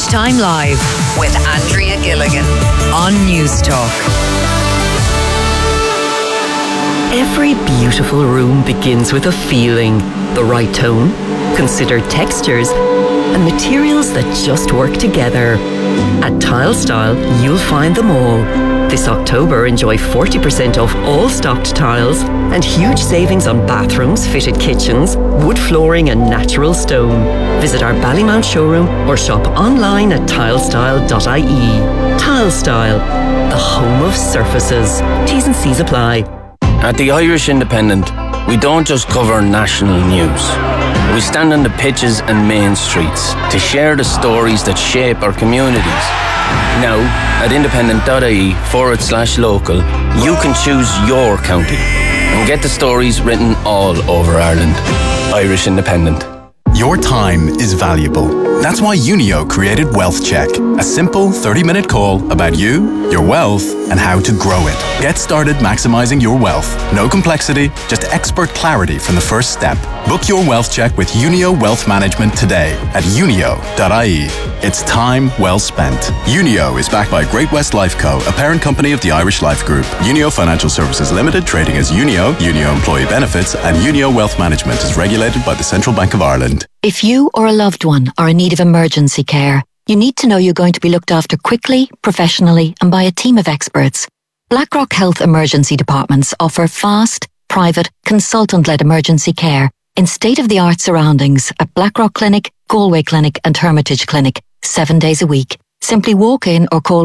Lunchtime Live with Andrea Gilligan on News Talk. Every beautiful room begins with a feeling, the right tone, considered textures, and materials that just work together. At Tile Style, you'll find them all. This October, enjoy 40% off all stocked tiles and huge savings on bathrooms, fitted kitchens, wood flooring and natural stone. Visit our Ballymount showroom or shop online at tilestyle.ie. Tile Style, the home of surfaces. T's and C's apply. At the Irish Independent, we don't just cover national news. We stand on the pitches and main streets to share the stories that shape our communities. Now, at independent.ie/local, you can choose your county and get the stories written all over Ireland. Irish Independent. Your time is valuable. That's why Unio created Wealth Check, a simple 30-minute call about you, your wealth, and how to grow it. Get started maximizing your wealth. No complexity, just expert clarity from the first step. Book your Wealth Check with Unio Wealth Management today at unio.ie. It's time well spent. Unio is backed by Great West Life Co., a parent company of the Irish Life Group. Unio Financial Services Limited, trading as Unio, Unio Employee Benefits, and Unio Wealth Management is regulated by the Central Bank of Ireland. If you or a loved one are in need of emergency care, you need to know you're going to be looked after quickly, professionally, and by a team of experts. BlackRock Health Emergency Departments offer fast, private, consultant-led emergency care in state-of-the-art surroundings at Blackrock Clinic, Galway Clinic and Hermitage Clinic, 7 days a week. Simply walk in or call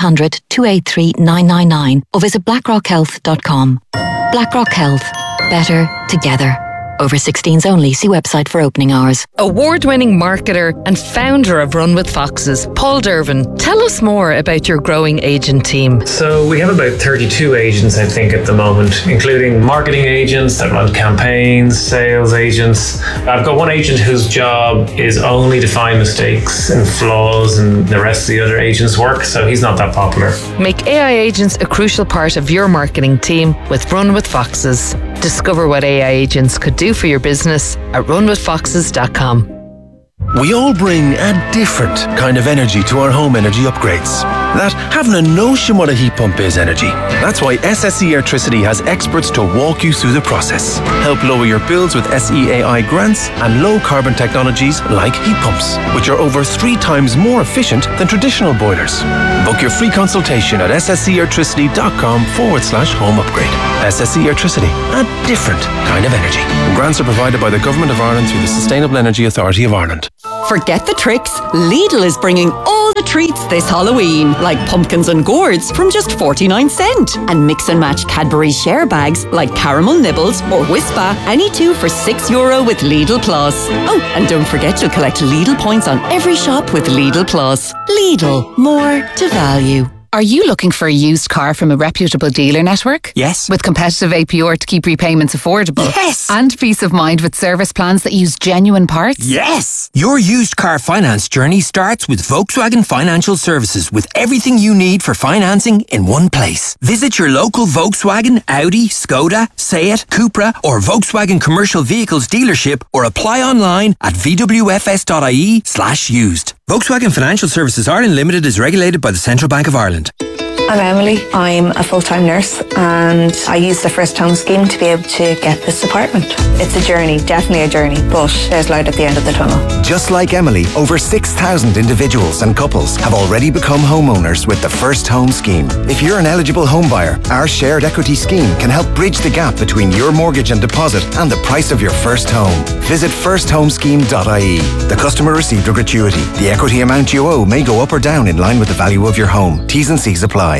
1-800-283-999 or visit blackrockhealth.com. BlackRock Health. Better together. Over 16s only. See website for opening hours. Award-winning marketer and founder of Run with Foxes, Paul Dervin. Tell us more about your growing agent team. So we have about 32 agents, I think, at the moment, including marketing agents that run campaigns, sales agents. I've got one agent whose job is only to find mistakes and flaws in the rest of the other agents' work, so he's not that popular. Make AI agents a crucial part of your marketing team with Run with Foxes. Discover what AI agents could do for your business at runwithfoxes.com. We all bring a different kind of energy to our home energy upgrades. That having a notion what a heat pump is energy. That's why SSE Airtricity has experts to walk you through the process. Help lower your bills with SEAI grants and low carbon technologies like heat pumps, which are over 3 times more efficient than traditional boilers. Book your free consultation at sseairtricity.com/home upgrade. SSE Airtricity, a different kind of energy. Grants are provided by the Government of Ireland through the Sustainable Energy Authority of Ireland. Forget the tricks. Lidl is bringing all the treats this Halloween, like pumpkins and gourds from just 49¢. And mix and match Cadbury share bags like caramel nibbles or Whispa, any two for €6 with Lidl Plus. Oh, and don't forget you'll collect Lidl points on every shop with Lidl Plus. Lidl, more to value. Are you looking for a used car from a reputable dealer network? Yes. With competitive APR to keep repayments affordable? Yes. And peace of mind with service plans that use genuine parts? Yes. Your used car finance journey starts with Volkswagen Financial Services, with everything you need for financing in one place. Visit your local Volkswagen, Audi, Skoda, Seat, Cupra or Volkswagen Commercial Vehicles dealership or apply online at vwfs.ie/used. Volkswagen Financial Services Ireland Limited is regulated by the Central Bank of Ireland. I'm Emily. I'm a full-time nurse and I use the First Home Scheme to be able to get this apartment. It's a journey, definitely a journey, but there's light at the end of the tunnel. Just like Emily, over 6,000 individuals and couples have already become homeowners with the First Home Scheme. If you're an eligible home buyer, our shared equity scheme can help bridge the gap between your mortgage and deposit and the price of your first home. Visit firsthomscheme.ie. The customer received a gratuity. The equity amount you owe may go up or down in line with the value of your home. T's and C's apply.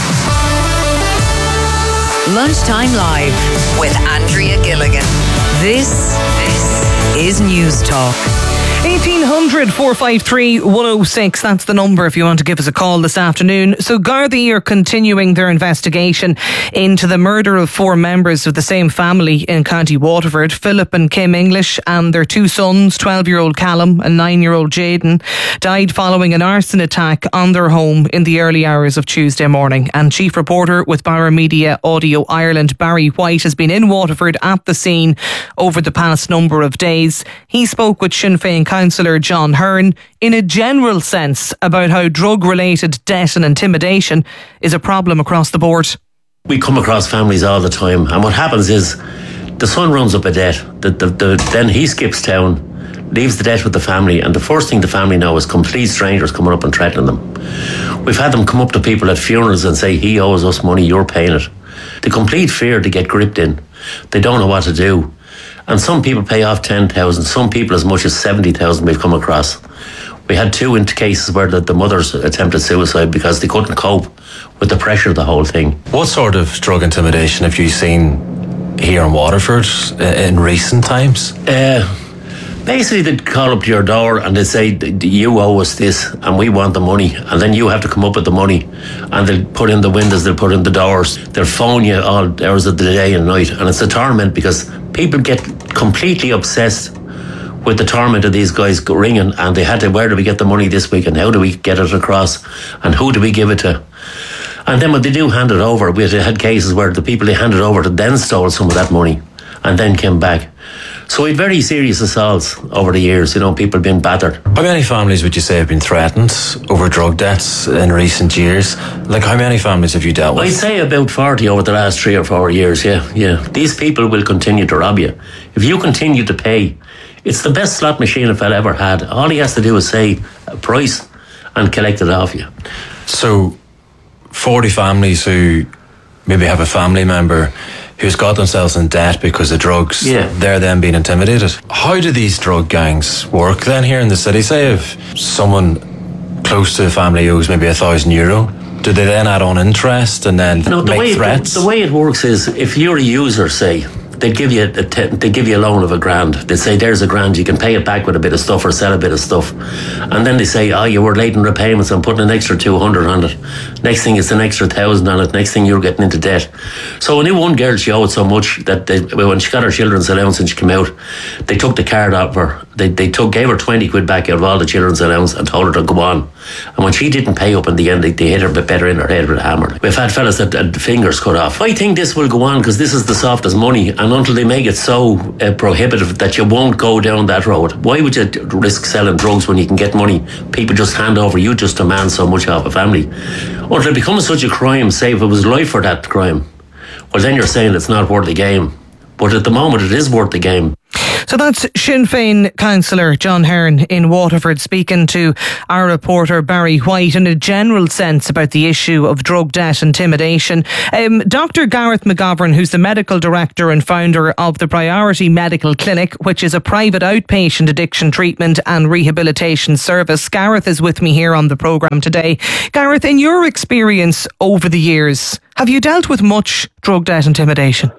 Lunchtime Live with Andrea Gilligan. This is News Talk. 1800 453 106. That's the number if you want to give us a call this afternoon. So Gardaí are continuing their investigation into the murder of 4 members of the same family in County Waterford. Philip and Kim English and their 2 sons, 12-year-old Callum and 9-year-old Jaden, died following an arson attack on their home in the early hours of Tuesday morning. And chief reporter with Bauer Media Audio Ireland, Barry White, has been in Waterford at the scene over the past number of days. He spoke with Sinn Féin councillor councillor John Hearn in a general sense about how drug-related debt and intimidation is a problem across the board. We come across families all the time, and what happens is the son runs up a debt, then he skips town, leaves the debt with the family, and the first thing the family know is complete strangers coming up and threatening them. We've had them come up to people at funerals and say, he owes us money, you're paying it. The complete fear to get gripped in. They don't know what to do. And some people pay off 10,000, some people as much as 70,000 we've come across. We had 2 cases where the mothers attempted suicide because they couldn't cope with the pressure of the whole thing. What sort of drug intimidation have you seen here in Waterford in recent times? Basically, they'd call up to your door and they'd say, you owe us this and we want the money. And then you have to come up with the money. And they'll put in the windows, they'll put in the doors. They'll phone you all hours of the day and night. And it's a torment because people get completely obsessed with the torment of these guys ringing, and they had to, where do we get the money this week and how do we get it across and who do we give it to? And then when they do hand it over, we had cases where the people they handed over to then stole some of that money and then came back. So we had very serious assaults over the years, people being battered. How many families would you say have been threatened over drug debts in recent years? Like, how many families have you dealt with? I'd say about 40 over the last 3 or 4 years, yeah. These people will continue to rob you. If you continue to pay, it's the best slot machine a fella ever had. All he has to do is say a price and collect it off you. So, 40 families who maybe have a family member who's got themselves in debt because of drugs, they're then being intimidated. How do these drug gangs work then here in the city? Say if someone close to the family owes maybe €1,000, do they then add on interest and then make threats? The way it works is, if you're a user, say, they give you a loan of £1,000. They say, there's £1,000, you can pay it back with a bit of stuff or sell a bit of stuff. And then they say, you were late in repayments, I'm putting an extra 200 on it. Next thing it's an extra 1,000 on it. Next thing you're getting into debt. So I knew one girl, she owed so much that when she got her children's allowance and she came out, they took the card out of her. They gave her 20 quid back out of all the children's allowance and told her to go on. And when she didn't pay up in the end, they hit her a bit better in her head with a hammer. We've had fellas that had fingers cut off. I think this will go on because this is the softest money, and until they make it so prohibitive that you won't go down that road. Why would you risk selling drugs when you can get money? People just hand over, you just demand so much off a family. Until it becomes such a crime, say if it was life for that crime, well then you're saying it's not worth the game. But at the moment it is worth the game. So that's Sinn Féin councillor John Hearn in Waterford speaking to our reporter Barry White in a general sense about the issue of drug debt intimidation. Dr. Gareth McGovern, who's the medical director and founder of the Priority Medical Clinic, which is a private outpatient addiction treatment and rehabilitation service. Gareth is with me here on the programme today. Gareth, in your experience over the years, have you dealt with much drug debt intimidation?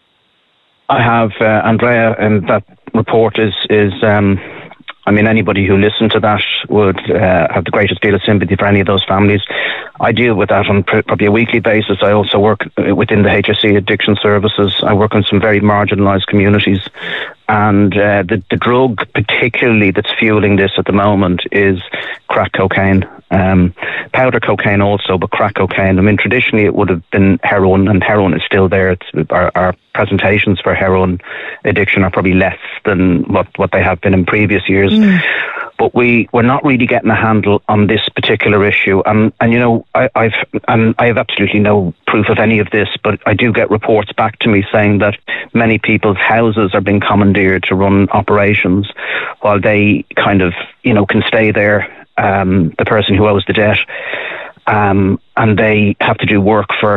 I have, Andrea, and that report is anybody who listened to that would have the greatest deal of sympathy for any of those families. I deal with that on probably a weekly basis. I also work within the HSE addiction services. I work in some very marginalised communities. And the drug particularly that's fueling this at the moment is crack cocaine. Powder cocaine also, but crack cocaine. I mean, traditionally it would have been heroin, and heroin is still there. Our presentations for heroin addiction are probably less than what they have been in previous years. But we're not really getting a handle on this particular issue. And I have absolutely no proof of any of this, but I do get reports back to me saying that many people's houses are being commandeered to run operations while they kind of, can stay there, the person who owes the debt, and they have to do work for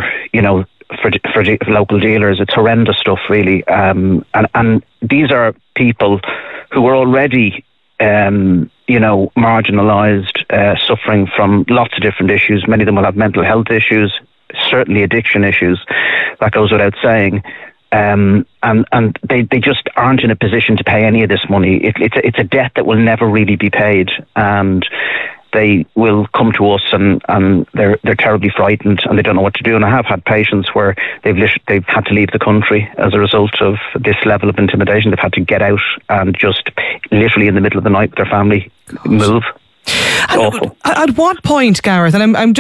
local dealers. It's horrendous stuff, really. And these are people who are already marginalised, suffering from lots of different issues. Many of them will have mental health issues, certainly addiction issues. That goes without saying. And they just aren't in a position to pay any of this money. It's a debt that will never really be paid, and they will come to us and they're terribly frightened and they don't know what to do. And I have had patients where they've had to leave the country as a result of this level of intimidation. They've had to get out and just literally in the middle of the night with their family move. Awful. At what point, Gareth, and I'm just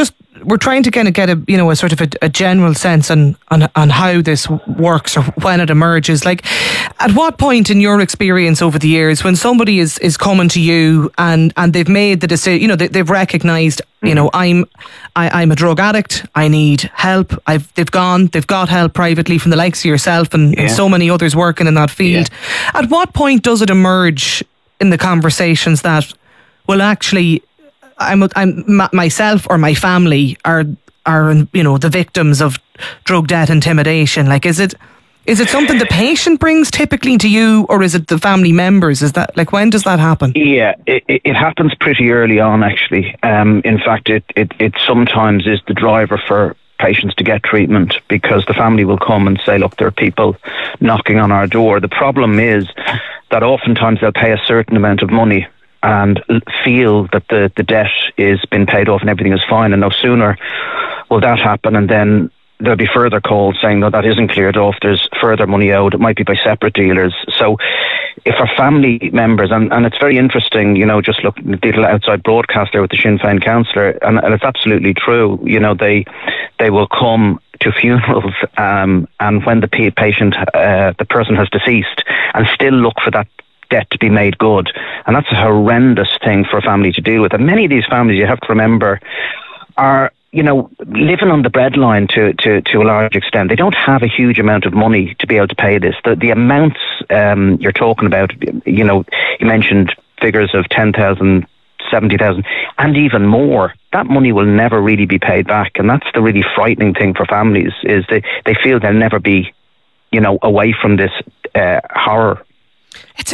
we're trying to kind of get a sort of a general sense on how this works or when it emerges. Like, at what point in your experience over the years, when somebody is coming to you and they've made the decision, they've recognised, I'm a drug addict, I need help. They've got help privately from the likes of yourself and so many others working in that field. Yeah. At what point does it emerge in the conversations that, well, actually, I'm myself or my family are the victims of drug debt intimidation? Like, is it something the patient brings typically to you, or is it the family members? Is that, like, when does that happen? Yeah, it happens pretty early on, actually. In fact, it sometimes is the driver for patients to get treatment, because the family will come and say, look, there are people knocking on our door. The problem is that oftentimes they'll pay a certain amount of money and feel that the debt is been paid off and everything is fine, and no sooner will that happen, and then there'll be further calls saying, no, that isn't cleared off, there's further money owed, it might be by separate dealers. So if our family members, and it's very interesting, just look at the little outside broadcast there with the Sinn Féin counsellor, and it's absolutely true, they will come to funerals and when the patient, the person has deceased, and still look for that debt to be made good. And that's a horrendous thing for a family to deal with. And many of these families, you have to remember, are living on the breadline to a large extent. They don't have a huge amount of money to be able to pay this. The amounts you're talking about, you mentioned figures of 10,000, 70,000, and even more. That money will never really be paid back, and that's the really frightening thing for families, is they feel they'll never be, away from this horror. It's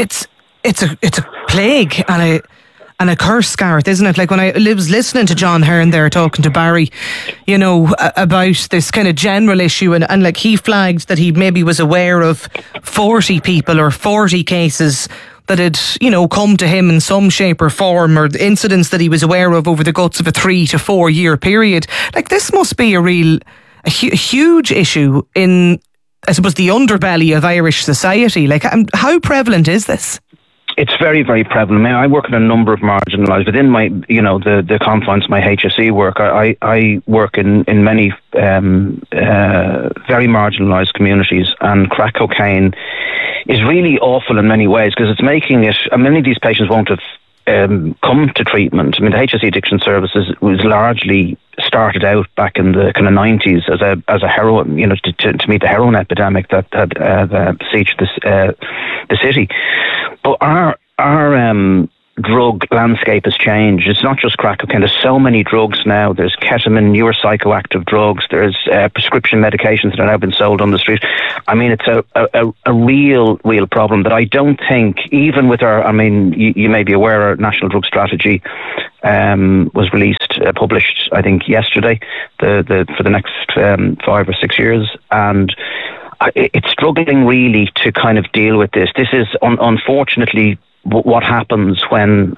a plague and a curse, Gareth, isn't it? Like, when I was listening to John Hearn there talking to Barry, about this kind of general issue, and like, he flagged that he maybe was aware of 40 people or 40 cases that had, come to him in some shape or form, or incidents that he was aware of over the guts of a 3 to 4 year period. Like, this must be a huge issue in, I suppose, the underbelly of Irish society. Like, how prevalent is this? It's very, very prevalent. I work in a number of marginalised, within my, the confines of my HSE work. I work in many very marginalised communities, and crack cocaine is really awful in many ways, because it's making it, many of these patients won't have come to treatment. I mean, the HSE Addiction Services was largely started out back in the kind of 90s as a heroin, to meet the heroin epidemic that had besieged the city. But our drug landscape has changed. It's not just crack cocaine. There's so many drugs now. There's ketamine, newer psychoactive drugs. There's prescription medications that have now been sold on the street. I mean, it's a real problem that I don't think, even with our, you may be aware, our National Drug Strategy was released, published, I think, yesterday, for the next 5 or 6 years. And it's struggling really to kind of deal with this. This is, unfortunately, what happens when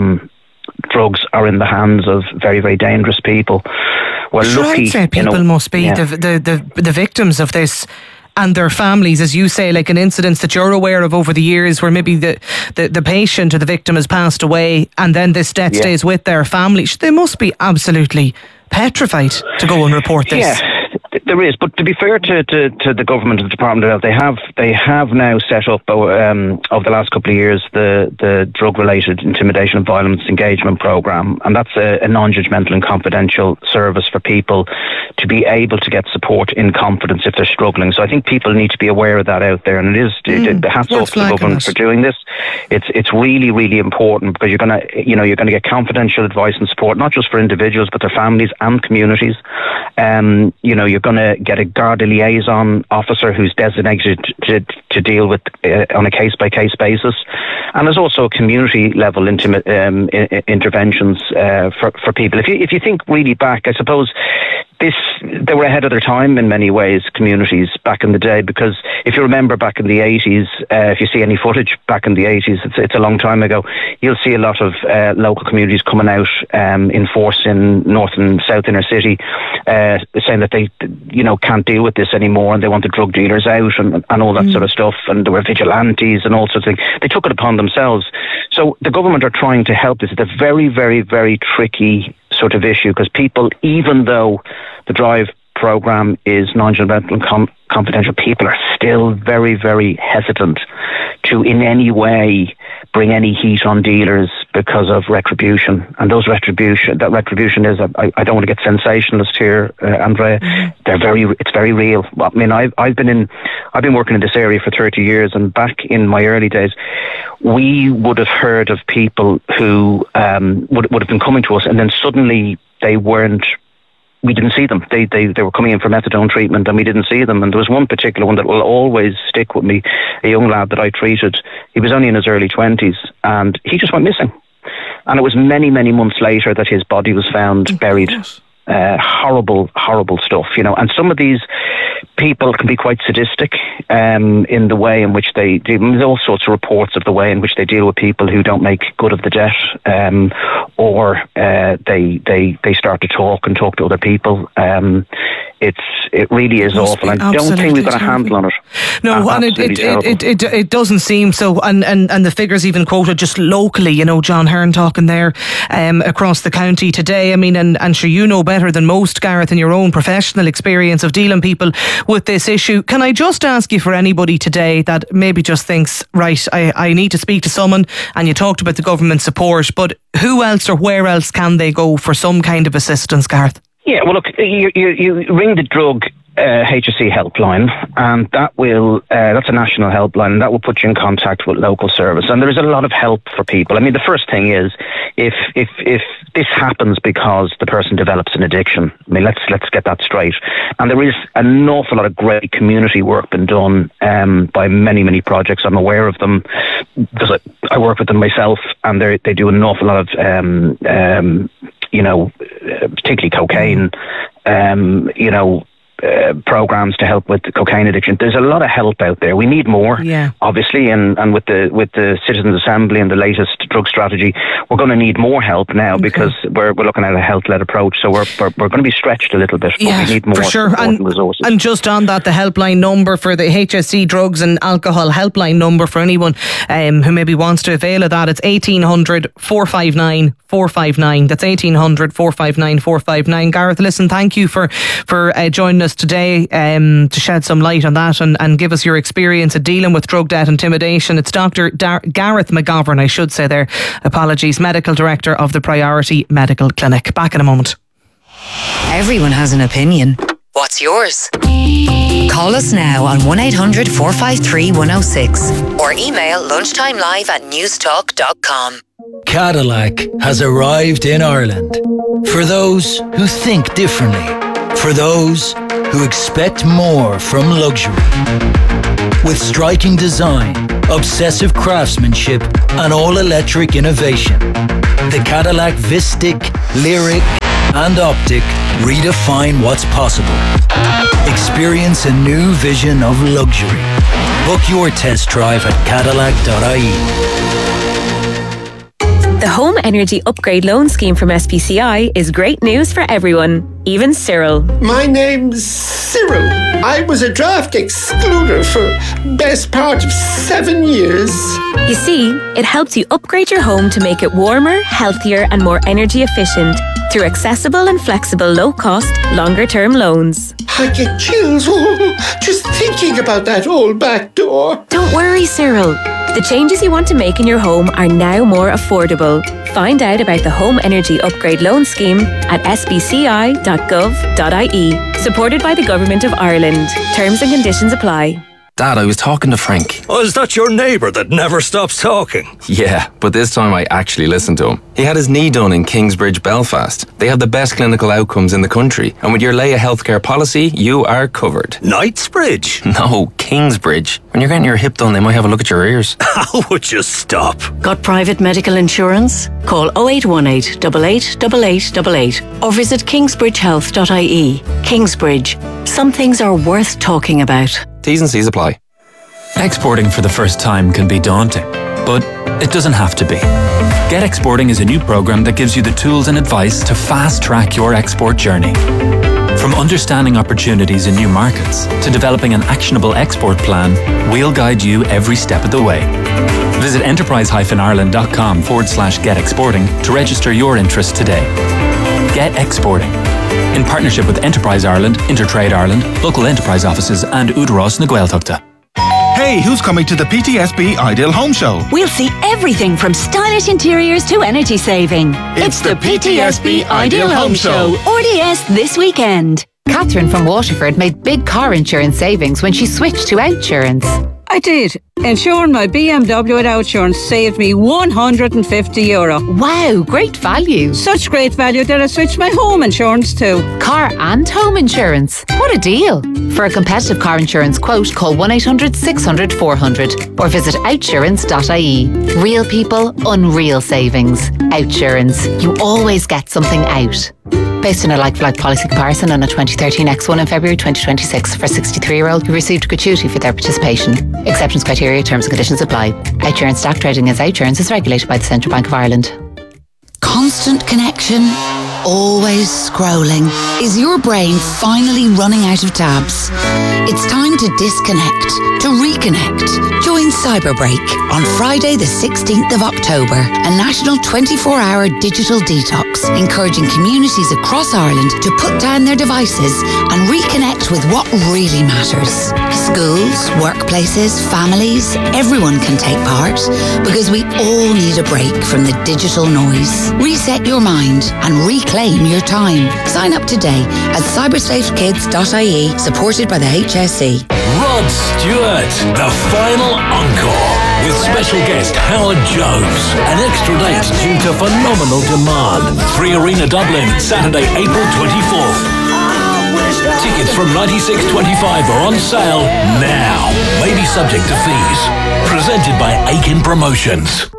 drugs are in the hands of very, very dangerous people. We're lucky. I'd say people must be the victims of this, and their families, as you say, like an incident that you're aware of over the years where maybe the patient or the victim has passed away, and then this debt stays with their family. They must be absolutely petrified to go and report this. Yeah. There is, but to be fair to the government and the Department of Health, they have now set up over the last couple of years the drug-related intimidation and violence engagement program, and that's a non-judgmental and confidential service for people to be able to get support in confidence if they're struggling. So I think people need to be aware of that out there, and it is the hats off to the government for doing this. It's really, really important, because you're gonna get confidential advice and support, not just for individuals but their families and communities. You're going to get a Garda liaison officer who's designated to deal with on a case-by-case basis. And there's also community level interventions for people. If you think really back, I suppose they were ahead of their time in many ways, communities back in the day, because if you remember back in the 80s, if you see any footage back in the 80s, it's a long time ago, you'll see a lot of local communities coming out in force in north and south inner city, saying that they can't deal with this anymore, and they want the drug dealers out and all that sort of stuff, and there were vigilantes and all sorts of things. They took it upon themselves. So the government are trying to help this. It's a very, very, very tricky sort of issue, because people, even though the Drive program is non-judgmental and confidential, people are still very, very hesitant to in any way bring any heat on dealers because of retribution. And that retribution is, I don't want to get sensationalist here, Andrea. It's very real. I mean, I've been working in this area for 30 years, and back in my early days, we would have heard of people who would have been coming to us, and then suddenly we didn't see them. They were coming in for methadone treatment and we didn't see them. And there was one particular one that will always stick with me, a young lad that I treated. He was only in his early 20s and he just went missing. And it was many, many months later that his body was found buried. Horrible, horrible stuff, you know. And some of these people can be quite sadistic in the way in which they do. There's all sorts of reports of the way in which they deal with people who don't make good of the debt, or they start to talk to other people. It really is awful. I don't think we've got a handle on it. No, and it doesn't seem so. And the figures even quoted just locally, you know, John Hearn talking there across the county today. I mean, and sure, you know better than most, Gareth, in your own professional experience of dealing people with this issue. Can I just ask you, for anybody today that maybe just thinks, right, I need to speak to someone, and you talked about the government support, but who else or where else can they go for some kind of assistance, Gareth? Yeah, well, look, you ring the drug HSE helpline, and that's a national helpline, and that will put you in contact with local service. And there is a lot of help for people. I mean, the first thing is if this happens because the person develops an addiction. I mean, let's get that straight. And there is an awful lot of great community work being done by many, many projects. I'm aware of them because I work with them myself, and they do an awful lot of you know, particularly cocaine, you know, programs to help with cocaine addiction. There's a lot of help out there. We need more, obviously, and with the Citizens Assembly and the latest drug strategy, we're going to need more help now because we're looking at a health-led approach. So we're going to be stretched a little bit, but we need more for sure. resources. And just on that, the helpline number for the HSE drugs and alcohol helpline number for anyone who maybe wants to avail of that, it's 1800 459 459. That's 1800 459 459. Gareth, listen, thank you for joining us today to shed some light on that and give us your experience of dealing with drug debt intimidation. It's Dr. Gareth McGovern, I should say there, apologies, Medical Director of the Priority Medical Clinic. Back in a moment. Everyone has an opinion. What's yours? Call us now on 1800 453 106 or email lunchtimelive@newstalk.com. Cadillac has arrived in Ireland. For those who think differently. For those who expect more from luxury. With striking design, obsessive craftsmanship, and all-electric innovation, the Cadillac Vistic, Lyric, and Optic redefine what's possible. Experience a new vision of luxury. Book your test drive at Cadillac.ie. The Home Energy Upgrade Loan Scheme from SPCI is great news for everyone, even Cyril. My name's Cyril. I was a draft excluder for best part of 7 years. You see, it helps you upgrade your home to make it warmer, healthier and more energy efficient through accessible and flexible low-cost, longer-term loans. I get chills just thinking about that old back door. Don't worry, Cyril. The changes you want to make in your home are now more affordable. Find out about the Home Energy Upgrade Loan Scheme at sbci.gov.ie. Supported by the Government of Ireland. Terms and conditions apply. Dad, I was talking to Frank. Oh, is that your neighbour that never stops talking? Yeah, but this time I actually listened to him. He had his knee done in Kingsbridge, Belfast. They have the best clinical outcomes in the country. And with your Leia healthcare policy, you are covered. Knightsbridge? No, Kingsbridge. When you're getting your hip done, they might have a look at your ears. How would you stop? Got private medical insurance? Call 0818 888888 or visit kingsbridgehealth.ie. Kingsbridge. Some things are worth talking about. T's and C's apply. Exporting for the first time can be daunting, but it doesn't have to be. Get Exporting is a new program that gives you the tools and advice to fast-track your export journey. From understanding opportunities in new markets to developing an actionable export plan, we'll guide you every step of the way. Visit enterprise-ireland.com/getexporting to register your interest today. Get exporting. In partnership with Enterprise Ireland, Intertrade Ireland, local enterprise offices and Udros na Gaeltachta. Hey, who's coming to the PTSB Ideal Home Show? We'll see everything from stylish interiors to energy saving. It's the PTSB Ideal Home Show. RDS this weekend. Catherine from Waterford made big car insurance savings when she switched to Outsurance. I did. Insuring my BMW with Outsurance saved me €150. Wow, great value. Such great value that I switched my home insurance too. Car and home insurance. What a deal. For a competitive car insurance quote, call 1-800-600-400 or visit outsurance.ie. Real people, unreal savings. Outsurance. You always get something out. Based on a like-for-like policy comparison on a 2013 X1 in February 2026 for a 63-year-old who received gratuity for their participation. Acceptance criteria, terms and conditions apply. Outsurance stock trading as Outsurance is regulated by the Central Bank of Ireland. Constant connection, always scrolling. Is your brain finally running out of tabs? It's time to disconnect, to reconnect. Join Cyberbreak on Friday the 16th of October, a national 24-hour digital detox, encouraging communities across Ireland to put down their devices and reconnect with what really matters. Schools, workplaces, families, everyone can take part because we all need a break from the digital noise. Reset your mind and reclaim your time. Sign up today at cybersafekids.ie, supported by the HSE. Rod Stewart, the final encore, with special guest Howard Jones. An extra date due to phenomenal demand. 3 Arena Dublin, Saturday, April 24th. Tickets from $96.25 are on sale now. Maybe subject to fees. Presented by Aiken Promotions.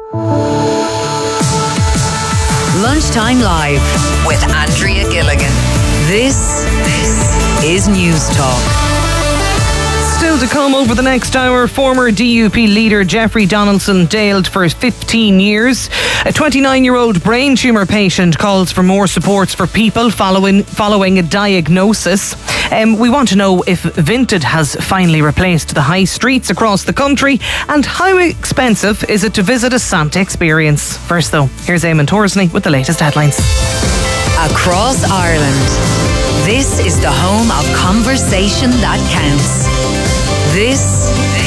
Lunchtime Live with Andrea Gilligan. This is News Talk. Still to come over the next hour, former DUP leader Jeffrey Donaldson jailed for 15 years. A 29-year-old brain tumour patient calls for more supports for people following a diagnosis. We want to know if Vinted has finally replaced the high streets across the country, and how expensive is it to visit a Santa experience. First though, here's Eamon Torsney with the latest headlines. Across Ireland, this is the home of conversation that counts. This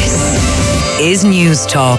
is News Talk.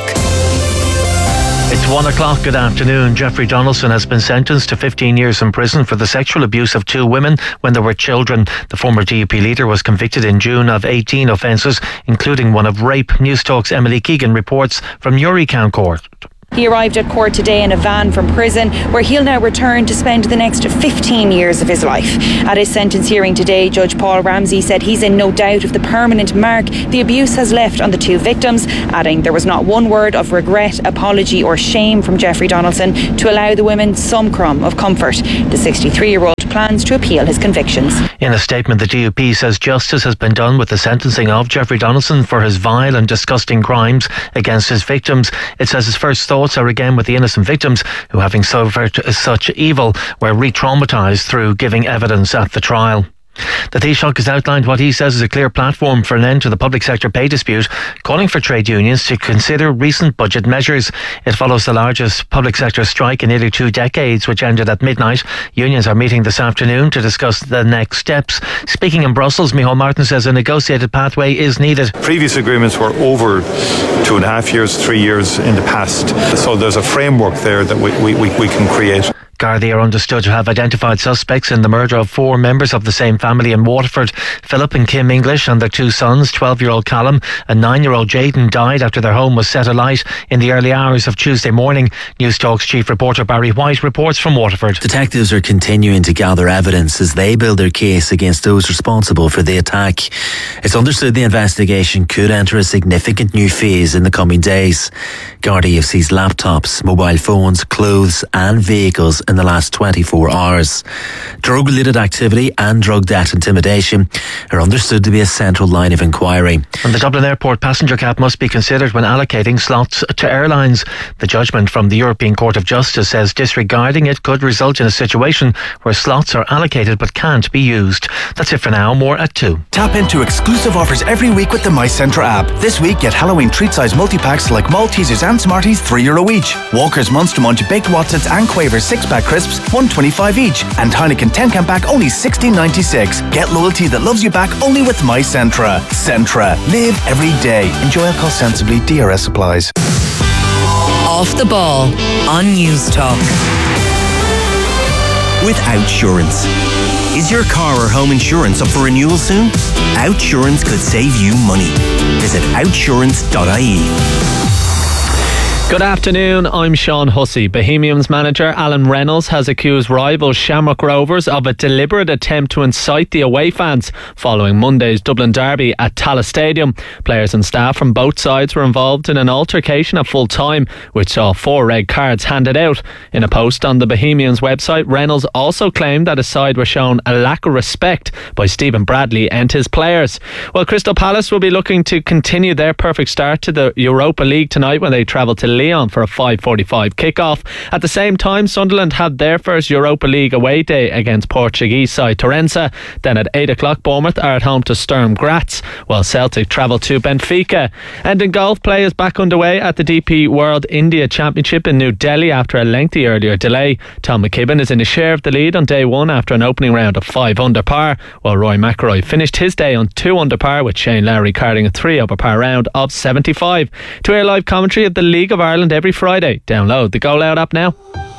It's 1 o'clock. Good afternoon. Jeffrey Donaldson has been sentenced to 15 years in prison for the sexual abuse of 2 women when they were children. The former DUP leader was convicted in June of 18 offences, including one of rape. News Talk's Emily Keegan reports from Newrytown Court. He arrived at court today in a van from prison, where he'll now return to spend the next 15 years of his life. At his sentence hearing today, Judge Paul Ramsey said he's in no doubt of the permanent mark the abuse has left on the 2 victims, adding there was not one word of regret, apology or shame from Jeffrey Donaldson to allow the women some crumb of comfort. The 63-year-old plans to appeal his convictions. In a statement, the DUP says justice has been done with the sentencing of Jeffrey Donaldson for his vile and disgusting crimes against his victims. It says his first thoughts are again with the innocent victims who, having suffered such evil, were re-traumatised through giving evidence at the trial. The Taoiseach has outlined what he says is a clear platform for an end to the public sector pay dispute, calling for trade unions to consider recent budget measures. It follows the largest public sector strike in nearly 2 decades, which ended at midnight. Unions are meeting this afternoon to discuss the next steps. Speaking in Brussels, Micheál Martin says a negotiated pathway is needed. Previous agreements were over 2.5 years, 3 years in the past. So there's a framework there that we can create. Gardaí are understood to have identified suspects in the murder of 4 members of the same family in Waterford. Philip and Kim English and their 2 sons, 12-year-old Callum and 9-year-old Jayden, died after their home was set alight in the early hours of Tuesday morning. News Talk's chief reporter Barry White reports from Waterford. Detectives are continuing to gather evidence as they build their case against those responsible for the attack. It's understood the investigation could enter a significant new phase in the coming days. Gardaí have seized laptops, mobile phones, clothes and vehicles in the last 24 hours. Drug-related activity and drug debt intimidation are understood to be a central line of inquiry. And the Dublin Airport passenger cap must be considered when allocating slots to airlines. The judgment from the European Court of Justice says disregarding it could result in a situation where slots are allocated but can't be used. That's it for now. More at 2. Tap into exclusive offers every week with the My Centra app. This week, get Halloween treat-size multi-packs like Maltesers and Smarties €3 each. Walker's Monster Munch, Baked Watsits and Quavers 6-pack Pack crisps, $1.25 each. And Heineken 10-can pack, only $16.96. Get loyalty that loves you back only with My Centra. Centra. Live every day. Enjoy alcohol sensibly. DRS applies. Off the Ball on News Talk. With Outsurance. Is your car or home insurance up for renewal soon? Outsurance could save you money. Visit outsurance.ie. Good afternoon, I'm Sean Hussey. Bohemians manager Alan Reynolds has accused rival Shamrock Rovers of a deliberate attempt to incite the away fans following Monday's Dublin derby at Tallaght Stadium. Players and staff from both sides were involved in an altercation at full time, which saw 4 red cards handed out. In a post on the Bohemians website, Reynolds also claimed that his side were shown a lack of respect by Stephen Bradley and his players. Well, Crystal Palace will be looking to continue their perfect start to the Europa League tonight when they travel to Lyon for a 5:45 kickoff. At the same time, Sunderland had their first Europa League away day against Portuguese side Torrense. Then at 8 o'clock, Bournemouth are at home to Sturm Graz, while Celtic travel to Benfica. And in golf, play is back underway at the DP World India Championship in New Delhi after a lengthy earlier delay. Tom McKibben is in a share of the lead on day 1 after an opening round of 5 under par, while Roy McIlroy finished his day on 2 under par, with Shane Lowry carding a 3 over par round of 75. To air live commentary of the League of Ireland every Friday. Download the Go Loud app now.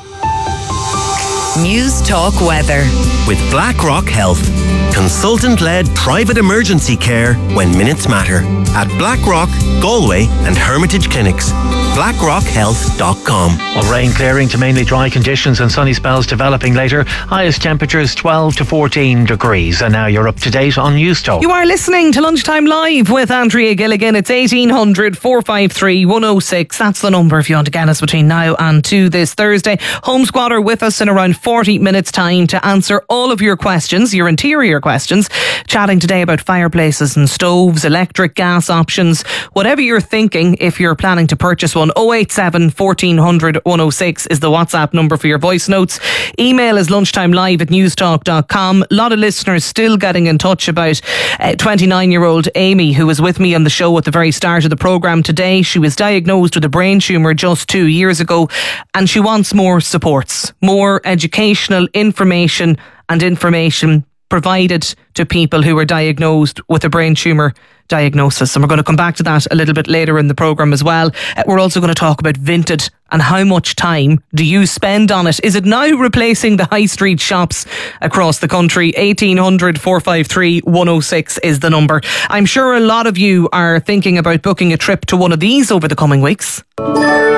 News Talk Weather. With BlackRock Health. Consultant-led private emergency care when minutes matter. At BlackRock, Galway and Hermitage Clinics. BlackRockHealth.com. Well, rain clearing to mainly dry conditions and sunny spells developing later. Highest temperatures 12 to 14 degrees. And now you're up to date on News Talk. You are listening to Lunchtime Live with Andrea Gilligan. It's 1800 453 106. That's the number if you want to get us between now and 2 this Thursday. Home Squad are with us in around 40 minutes time to answer all of your questions, your interior questions. Chatting today about fireplaces and stoves, electric, gas options, whatever you're thinking. If you're planning to purchase one, 087 1400 106 is the WhatsApp number for your voice notes. Email is lunchtimelive@newstalk.com. A lot of listeners still getting in touch about 29-year-old Amy, who was with me on the show at the very start of the programme today. She was diagnosed with a brain tumour just 2 years ago, and she wants more supports, more educational information provided to people who are diagnosed with a brain tumour diagnosis. And we're going to come back to that a little bit later in the programme as well. We're also going to talk about Vinted and how much time do you spend on it. Is it now replacing the high street shops across the country? 1800 453 106 is the number. I'm sure a lot of you are thinking about booking a trip to one of these over the coming weeks.